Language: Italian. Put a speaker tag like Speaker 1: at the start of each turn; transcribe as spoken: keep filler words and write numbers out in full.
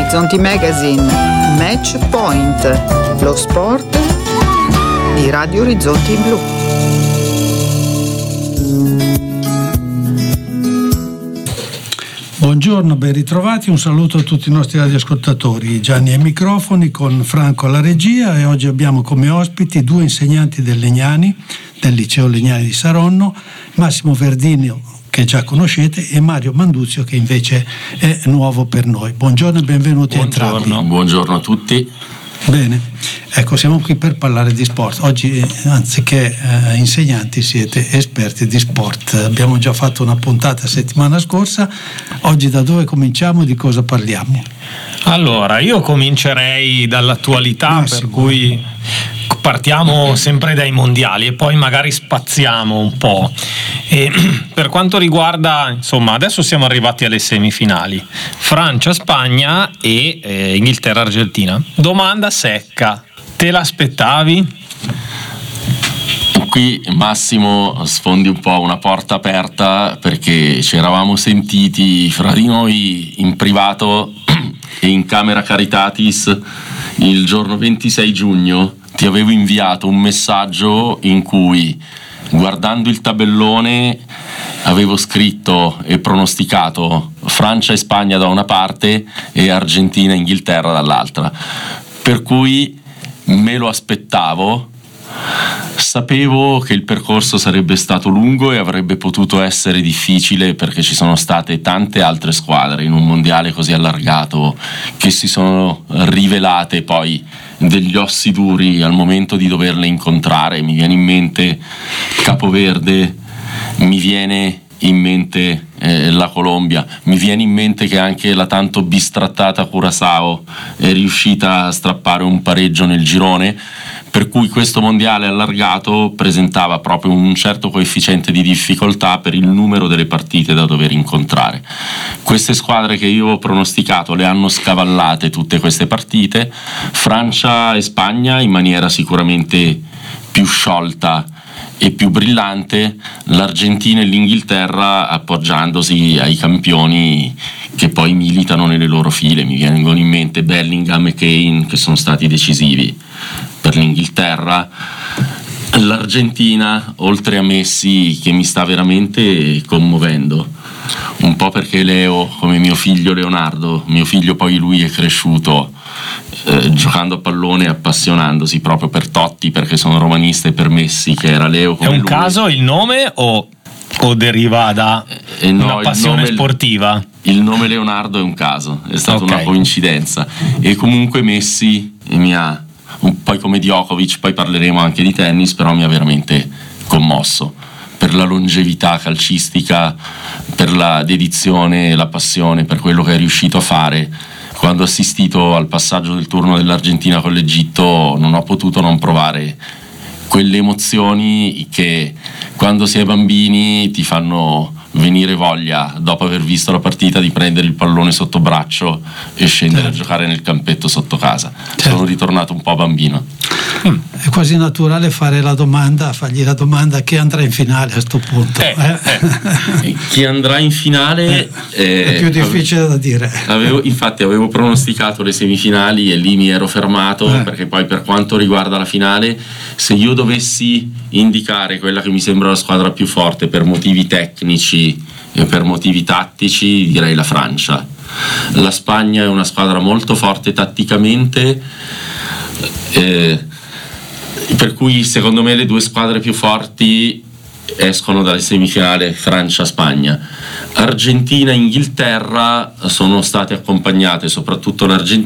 Speaker 1: Orizzonti Magazine, Match Point, lo sport di Radio Orizzonti Blu.
Speaker 2: Buongiorno, ben ritrovati, un saluto a tutti i nostri radioascoltatori. Gianni ai microfoni con Franco alla regia, e oggi abbiamo come ospiti due insegnanti del Legnani, del Liceo Legnani di Saronno, Massimo Verdini, che già conoscete, e Mario Manduzio, che invece è nuovo per noi. Buongiorno e benvenuti
Speaker 3: Buongiorno.
Speaker 2: a entrambi.
Speaker 3: Buongiorno a tutti.
Speaker 2: Bene, ecco, siamo qui per parlare di sport. Oggi, anziché eh, insegnanti, siete esperti di sport. Abbiamo già fatto una puntata settimana scorsa. Oggi da dove cominciamo? Di cosa parliamo?
Speaker 3: Allora, io comincerei dall'attualità,
Speaker 2: Massimo.
Speaker 3: Per cui partiamo sempre dai mondiali e poi magari spaziamo un po'. E per quanto riguarda, insomma, adesso siamo arrivati alle semifinali: Francia-Spagna e eh, Inghilterra-Argentina. Domanda secca: te l'aspettavi?
Speaker 4: Qui Massimo sfondi un po' una porta aperta, perché ci eravamo sentiti fra di noi in privato e in camera Caritatis il giorno ventisei giugno. Ti avevo inviato un messaggio in cui, guardando il tabellone, avevo scritto e pronosticato Francia e Spagna da una parte e Argentina e Inghilterra dall'altra, per cui me lo aspettavo. Sapevo che il percorso sarebbe stato lungo e avrebbe potuto essere difficile, perché ci sono state tante altre squadre in un mondiale così allargato che si sono rivelate poi degli ossi duri al momento di doverle incontrare. Mi viene in mente Capoverde, mi viene in mente eh, la Colombia, mi viene in mente che anche la tanto bistrattata Curaçao è riuscita a strappare un pareggio nel girone, per cui questo mondiale allargato presentava proprio un certo coefficiente di difficoltà per il numero delle partite da dover incontrare. Queste squadre che io ho pronosticato le hanno scavallate tutte queste partite, Francia e Spagna in maniera sicuramente più sciolta e più brillante, l'Argentina e l'Inghilterra appoggiandosi ai campioni che poi militano nelle loro file. Mi vengono in mente Bellingham e Kane, che sono stati decisivi per l'Inghilterra. L'Argentina, oltre a Messi, che mi sta veramente commuovendo, un po' perché Leo, come mio figlio Leonardo, mio figlio poi lui è cresciuto eh, giocando a pallone e appassionandosi proprio per Totti, perché sono romanista, e per Messi, che era Leo come
Speaker 3: È un
Speaker 4: lui.
Speaker 3: caso il nome o, o deriva da
Speaker 4: Eh, no,
Speaker 3: una passione
Speaker 4: il nome,
Speaker 3: sportiva?
Speaker 4: Il nome Leonardo è un caso, è stata
Speaker 3: Okay.
Speaker 4: una coincidenza. E comunque Messi mi ha, un, poi come Djokovic, poi parleremo anche di tennis, però mi ha veramente commosso per la longevità calcistica, per la dedizione e la passione per quello che è riuscito a fare. Quando ho assistito al passaggio del turno dell'Argentina con l'Egitto, non ho potuto non provare quelle emozioni che quando si è bambini ti fanno venire voglia, dopo aver visto la partita, di prendere il pallone sotto braccio e scendere certo. a giocare nel campetto sotto casa. Certo. Sono ritornato un po' bambino.
Speaker 2: Mm. È quasi naturale fare la domanda, fargli la domanda: chi andrà in finale a questo punto?
Speaker 4: Eh,
Speaker 2: eh?
Speaker 4: Eh. Chi andrà in finale
Speaker 2: eh, è più difficile
Speaker 4: avevo,
Speaker 2: da dire.
Speaker 4: Avevo, infatti avevo pronosticato le semifinali e lì mi ero fermato, eh. perché poi per quanto riguarda la finale, se io dovessi indicare quella che mi sembra la squadra più forte per motivi tecnici e per motivi tattici, direi la Francia. La Spagna è una squadra molto forte tatticamente, eh, per cui secondo me le due squadre più forti escono dalle semifinali, Francia-Spagna. Argentina e Inghilterra sono state accompagnate, soprattutto l'Argentina,